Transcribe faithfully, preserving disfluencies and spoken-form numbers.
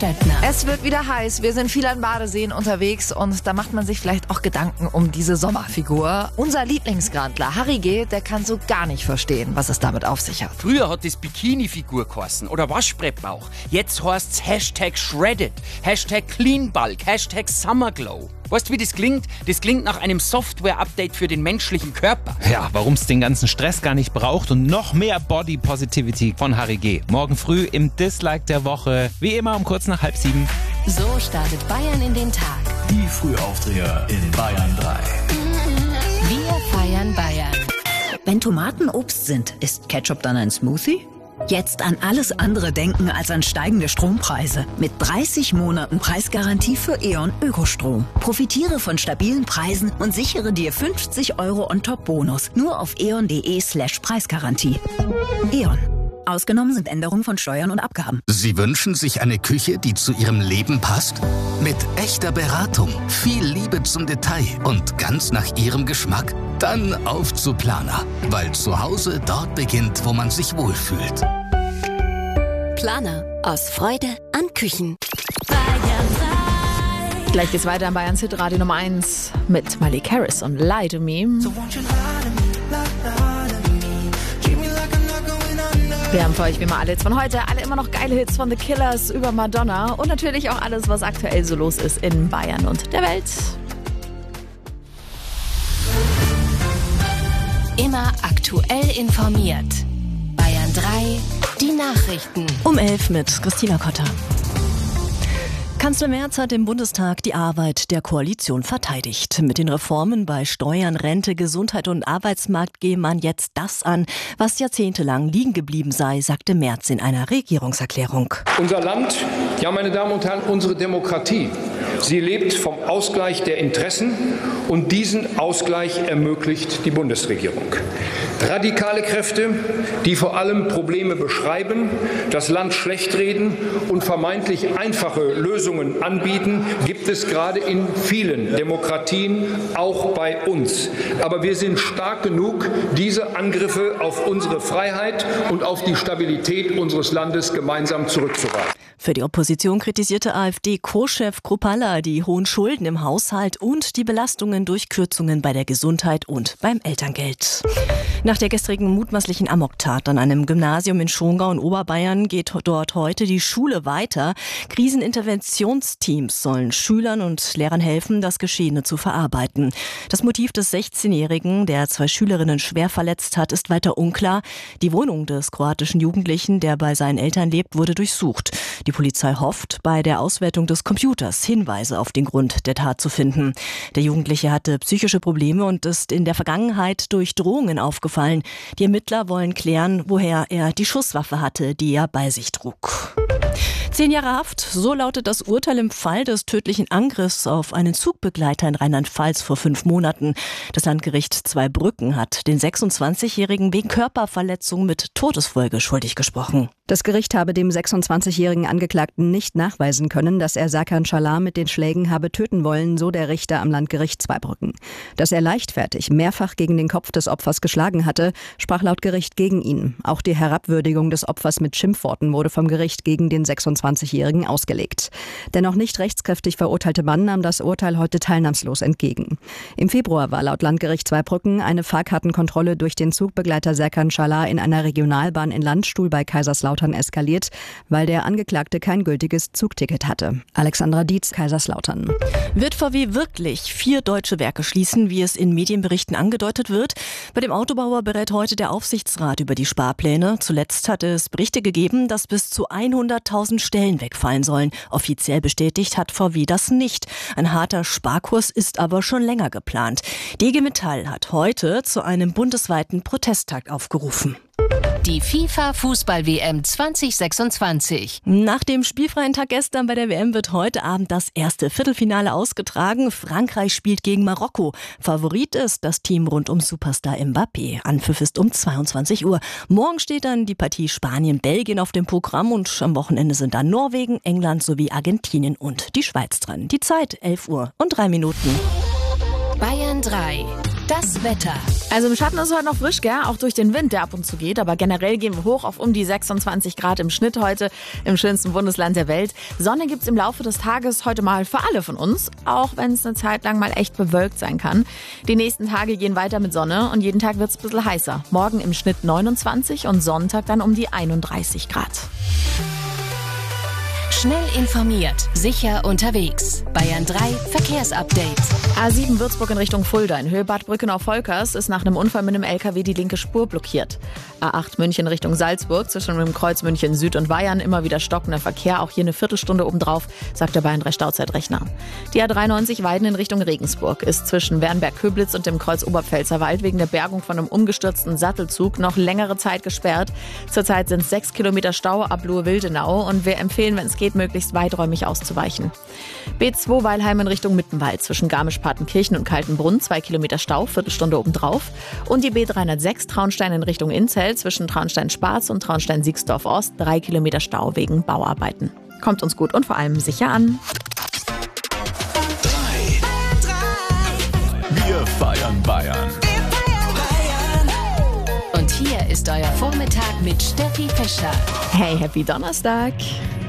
Stelpner. Es wird wieder heiß. Wir sind viel an Badeseen unterwegs und da macht man sich vielleicht auch Gedanken um diese Sommerfigur. Unser Lieblingsgrandler Harry G., der kann so gar nicht verstehen, was es damit auf sich hat. Früher hat es Bikini-Figur geheißen oder Waschbrettbauch. Jetzt heißt's Hashtag Shredded, Hashtag Cleanbulk, Hashtag Summerglow. Weißt du, wie das klingt? Das klingt nach einem Software-Update für den menschlichen Körper. Ja, warum es den ganzen Stress gar nicht braucht und noch mehr Body Positivity von Harry G. Morgen früh im Dislike der Woche, wie immer um kurz nach halb sieben. So startet Bayern in den Tag. Die Frühaufdreher in Bayern drei. Wir feiern Bayern. Wenn Tomaten Obst sind, ist Ketchup dann ein Smoothie? Jetzt an alles andere denken als an steigende Strompreise. Mit dreißig Monaten Preisgarantie für E.ON Ökostrom. Profitiere von stabilen Preisen und sichere dir fünfzig Euro on-top-Bonus. Nur auf eon.de slash Preisgarantie. E.ON. Ausgenommen sind Änderungen von Steuern und Abgaben. Sie wünschen sich eine Küche, die zu Ihrem Leben passt? Mit echter Beratung, viel Liebe zum Detail und ganz nach Ihrem Geschmack? Dann auf zu Planer, weil zu Hause dort beginnt, wo man sich wohlfühlt. Planer. Aus Freude an Küchen. Gleich geht's weiter in Bayerns Hitradio Nummer eins mit Miley Harris und Lie to Me. Wir haben für euch wie immer alle Hits von heute, alle immer noch geile Hits von The Killers über Madonna und natürlich auch alles, was aktuell so los ist in Bayern und der Welt. Immer aktuell informiert. Bayern drei, die Nachrichten. Um elf mit Christina Kotter. Kanzler Merz hat im Bundestag die Arbeit der Koalition verteidigt. Mit den Reformen bei Steuern, Rente, Gesundheit und Arbeitsmarkt gehe man jetzt das an, was jahrzehntelang liegen geblieben sei, sagte Merz in einer Regierungserklärung. Unser Land, ja meine Damen und Herren, unsere Demokratie, sie lebt vom Ausgleich der Interessen und diesen Ausgleich ermöglicht die Bundesregierung. Radikale Kräfte, die vor allem Probleme beschreiben, das Land schlechtreden und vermeintlich einfache Lösungen anbieten, gibt es gerade in vielen Demokratien, auch bei uns. Aber wir sind stark genug, diese Angriffe auf unsere Freiheit und auf die Stabilität unseres Landes gemeinsam zurückzuweisen. Für die Opposition kritisierte AfD-Co-Chef Kruppalla die hohen Schulden im Haushalt und die Belastungen durch Kürzungen bei der Gesundheit und beim Elterngeld. Nach der gestrigen mutmaßlichen Amoktat an einem Gymnasium in Schongau in Oberbayern geht dort heute die Schule weiter. Kriseninterventionsteams sollen Schülern und Lehrern helfen, das Geschehene zu verarbeiten. Das Motiv des sechzehnjährigen, der zwei Schülerinnen schwer verletzt hat, ist weiter unklar. Die Wohnung des kroatischen Jugendlichen, der bei seinen Eltern lebt, wurde durchsucht. Die Polizei hofft, bei der Auswertung des Computers Hinweise auf den Grund der Tat zu finden. Der Jugendliche hatte psychische Probleme und ist in der Vergangenheit durch Drohungen aufgefallen. Die Ermittler wollen klären, woher er die Schusswaffe hatte, die er bei sich trug. Zehn Jahre Haft, so lautet das Urteil im Fall des tödlichen Angriffs auf einen Zugbegleiter in Rheinland-Pfalz vor fünf Monaten. Das Landgericht Zweibrücken hat den sechsundzwanzigjährigen wegen Körperverletzung mit Todesfolge schuldig gesprochen. Das Gericht habe dem sechsundzwanzigjährigen Angeklagten nicht nachweisen können, dass er Serkan Çalar mit den Schlägen habe töten wollen, so der Richter am Landgericht Zweibrücken. Dass er leichtfertig mehrfach gegen den Kopf des Opfers geschlagen hatte, sprach laut Gericht gegen ihn. Auch die Herabwürdigung des Opfers mit Schimpfworten wurde vom Gericht gegen den sechsundzwanzigjährigen ausgelegt. Der noch nicht rechtskräftig verurteilte Mann nahm das Urteil heute teilnahmslos entgegen. Im Februar war laut Landgericht Zweibrücken eine Fahrkartenkontrolle durch den Zugbegleiter Serkan Çalar in einer Regionalbahn in Landstuhl bei Kaiserslautern eskaliert, weil der Angeklagte kein gültiges Zugticket hatte. Alexandra Dietz, Kaiserslautern. Wird V W wirklich vier deutsche Werke schließen, wie es in Medienberichten angedeutet wird? Bei dem Autobauer berät heute der Aufsichtsrat über die Sparpläne. Zuletzt hat es Berichte gegeben, dass bis zu hunderttausend Stellen wegfallen sollen. Offiziell bestätigt hat V W das nicht. Ein harter Sparkurs ist aber schon länger geplant. D G Metall hat heute zu einem bundesweiten Protesttag aufgerufen. Die FIFA-Fußball-W M zwanzig sechsundzwanzig. Nach dem spielfreien Tag gestern bei der W M wird heute Abend das erste Viertelfinale ausgetragen. Frankreich spielt gegen Marokko. Favorit ist das Team rund um Superstar Mbappé. Anpfiff ist um zweiundzwanzig Uhr. Morgen steht dann die Partie Spanien-Belgien auf dem Programm und am Wochenende sind dann Norwegen, England sowie Argentinien und die Schweiz dran. Die Zeit elf Uhr und drei Minuten. Bayern drei. Das Wetter. Also im Schatten ist es heute noch frisch, gell? Auch durch den Wind, der ab und zu geht. Aber generell gehen wir hoch auf um die sechsundzwanzig Grad im Schnitt heute im schönsten Bundesland der Welt. Sonne gibt's im Laufe des Tages heute mal für alle von uns, auch wenn es eine Zeit lang mal echt bewölkt sein kann. Die nächsten Tage gehen weiter mit Sonne und jeden Tag wird's ein bisschen heißer. Morgen im Schnitt neunundzwanzig und Sonntag dann um die einunddreißig Grad. Schnell informiert, sicher unterwegs. Bayern drei Verkehrsupdate. A sieben Würzburg in Richtung Fulda. In Höhe Bad Brückenau-Volkers ist nach einem Unfall mit einem L K W die linke Spur blockiert. A acht München Richtung Salzburg zwischen dem Kreuz München Süd und Weihern immer wieder stockender Verkehr. Auch hier eine Viertelstunde obendrauf, sagt der Bayern drei Stauzeitrechner. Die A dreiundneunzig Weiden in Richtung Regensburg ist zwischen Wernberg-Köblitz und dem Kreuz Oberpfälzer Wald wegen der Bergung von einem umgestürzten Sattelzug noch längere Zeit gesperrt. Zurzeit sind es sechs Kilometer Stau ab Luhe-Wildenau und wir empfehlen, wenn es geht, möglichst weiträumig auszuweichen. B zwei Weilheim in Richtung Mittenwald zwischen Garmisch-Partenkirchen und Kaltenbrunn, zwei Kilometer Stau, Viertelstunde obendrauf. Und die B dreihundertsechs Traunstein in Richtung Inzell zwischen Traunstein-Spatz und Traunstein-Siegsdorf-Ost, drei Kilometer Stau wegen Bauarbeiten. Kommt uns gut und vor allem sicher an. Wir feiern Bayern. Und hier ist euer Vormittag mit Steffi Fischer. Hey, happy Donnerstag.